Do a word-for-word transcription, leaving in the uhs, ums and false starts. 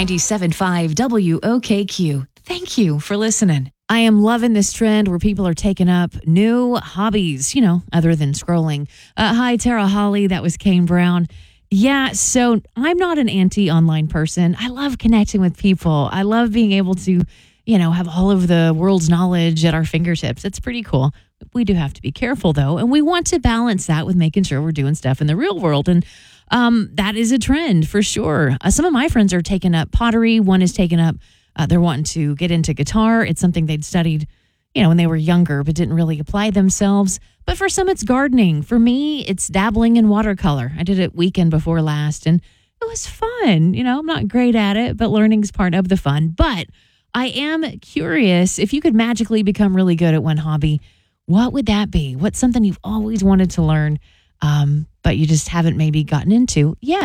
ninety-seven point five W O K Q. Thank you for listening. I am loving this trend where people are taking up new hobbies, you know, other than scrolling. Uh, hi, Tara Holly. That was Kane Brown. Yeah, so I'm not an anti-online person. I love connecting with people. I love being able to, you know, have all of the world's knowledge at our fingertips. It's pretty cool. We do have to be careful, though, and we want to balance that with making sure we're doing stuff in the real world. And um, that is a trend for sure. Uh, some of my friends are taking up pottery. One is taking up, uh, they're wanting to get into guitar. It's something they'd studied, you know, when they were younger, but didn't really apply themselves. But for some, it's gardening. For me, it's dabbling in watercolor. I did it weekend before last, and it was fun. You know, I'm not great at it, but learning is part of the fun. But I am curious, if you could magically become really good at one hobby, what would that be? What's something you've always wanted to learn, um, but you just haven't maybe gotten into yet?